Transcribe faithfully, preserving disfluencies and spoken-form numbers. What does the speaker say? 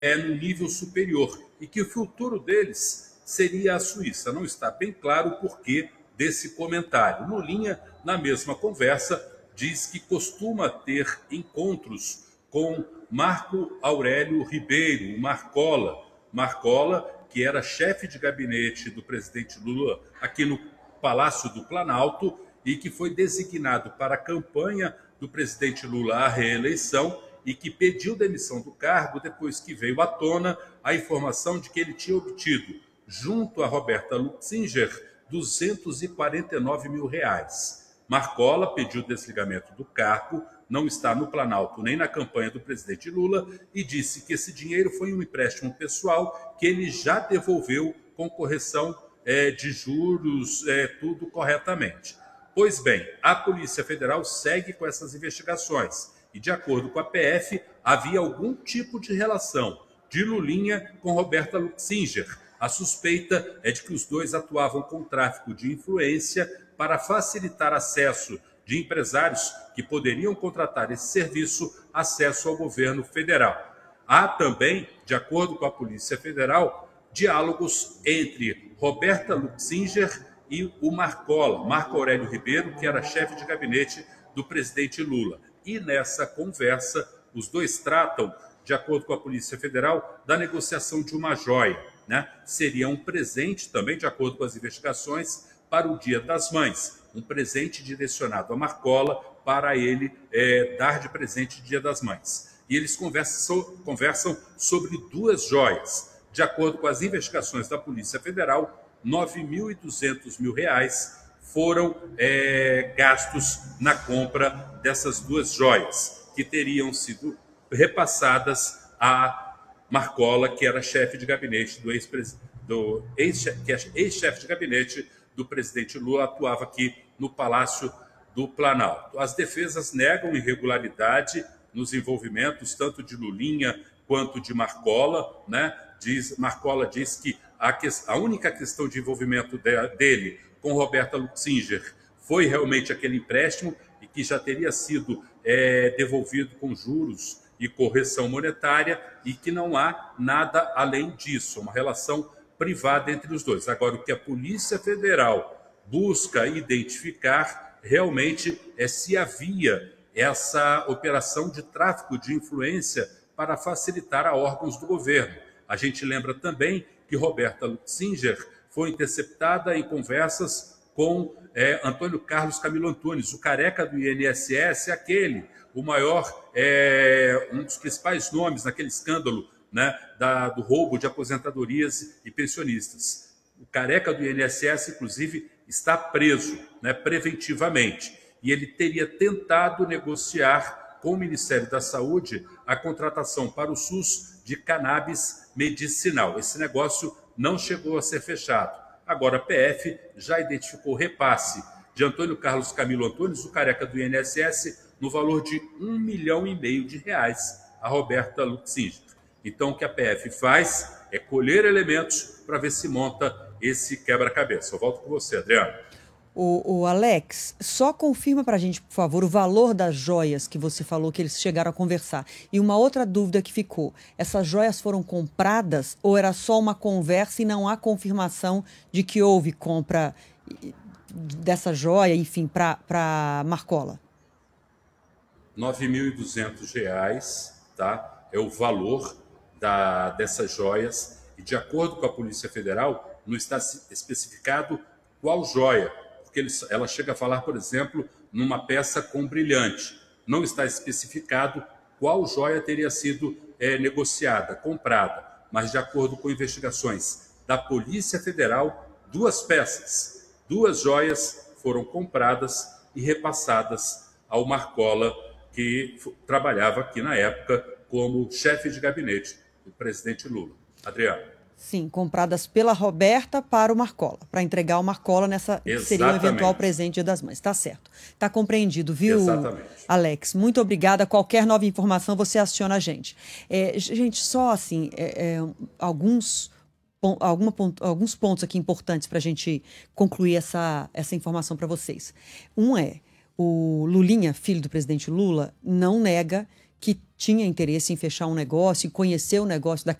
é no nível superior e que o futuro deles seria a Suíça. Não está bem claro o porquê desse comentário. Lulinha, na mesma conversa, diz que costuma ter encontros com Marco Aurélio Ribeiro, o Marcola. Marcola, que era chefe de gabinete do presidente Lula aqui no Palácio do Planalto e que foi designado para a campanha do presidente Lula à reeleição e que pediu demissão do cargo depois que veio à tona a informação de que ele tinha obtido, junto a Roberta Luxinger, duzentos e quarenta e nove mil reais. Marcola pediu desligamento do cargo, não está no Planalto nem na campanha do presidente Lula e disse que esse dinheiro foi um empréstimo pessoal que ele já devolveu com correção é, de juros, é, tudo corretamente. Pois bem, a Polícia Federal segue com essas investigações e, de acordo com a P F, havia algum tipo de relação de Lulinha com Roberta Luxinger. A suspeita é de que os dois atuavam com tráfico de influência para facilitar acesso de empresários que poderiam contratar esse serviço, acesso ao governo federal. Há também, de acordo com a Polícia Federal, diálogos entre Roberta Luxinger e o Marcola, Marco Aurélio Ribeiro, que era chefe de gabinete do presidente Lula. E nessa conversa, os dois tratam, de acordo com a Polícia Federal, da negociação de uma joia, né? Seria um presente também, de acordo com as investigações, para o Dia das Mães. Um presente direcionado a Marcola para ele é, dar de presente Dia das Mães. E eles conversam, conversam sobre duas joias. De acordo com as investigações da Polícia Federal, nove milhões e duzentos mil reais foram é, gastos na compra dessas duas joias, que teriam sido repassadas a Marcola, que era chefe de gabinete do ex-presidente, do ex-chefe, que é ex-chefe de gabinete do presidente Lula, atuava aqui no Palácio do Planalto. As defesas negam irregularidade nos envolvimentos, tanto de Lulinha quanto de Marcola, né? Diz, Marcola diz que a, que a única questão de envolvimento de, dele com Roberta Luxinger foi realmente aquele empréstimo e que já teria sido é, devolvido com juros e correção monetária e que não há nada além disso, uma relação privada entre os dois. Agora, o que a Polícia Federal busca identificar realmente é se havia essa operação de tráfico de influência para facilitar a órgãos do governo. A gente lembra também que Roberta Luxinger foi interceptada em conversas com é, Antônio Carlos Camilo Antunes, o careca do I N S S, aquele, o maior, é, um dos principais nomes naquele escândalo, né, da, do roubo de aposentadorias e pensionistas. O careca do I N S S, inclusive, está preso, né, preventivamente, e ele teria tentado negociar com o Ministério da Saúde a contratação para o SUS de cannabis medicinal. Esse negócio não chegou a ser fechado. Agora, a P F já identificou repasse de Antônio Carlos Camilo Antunes, o careca do I N S S, no valor de um milhão e meio de reais a Roberta Luxinger. Então, o que a P F faz é colher elementos para ver se monta esse quebra-cabeça. Eu volto com você, Adriano. O, o Alex, só confirma para a gente, por favor, o valor das joias que você falou que eles chegaram a conversar. E uma outra dúvida que ficou, essas joias foram compradas ou era só uma conversa e não há confirmação de que houve compra dessa joia, enfim, para Marcola? nove mil e duzentos reais, tá? É o valor da, dessas joias. E de acordo com a Polícia Federal, não está especificado qual joia. Porque eles, ela chega a falar, por exemplo, numa peça com brilhante. Não está especificado qual joia teria sido é, negociada, comprada. Mas, de acordo com investigações da Polícia Federal, duas peças, duas joias foram compradas e repassadas ao Marcola, que trabalhava aqui na época como chefe de gabinete do presidente Lula. Adriano. Sim, compradas pela Roberta para o Marcola, para entregar ao Marcola nessa que seria um eventual presente Dia das Mães. Está certo. Está compreendido, viu, Exatamente. Alex? Muito obrigada. Qualquer nova informação, você aciona a gente. É, gente, só assim, é, é, alguns, alguma, alguns pontos aqui importantes para a gente concluir essa, essa informação para vocês. Um é, o Lulinha, filho do presidente Lula, não nega que tinha interesse em fechar um negócio, em conhecer o negócio da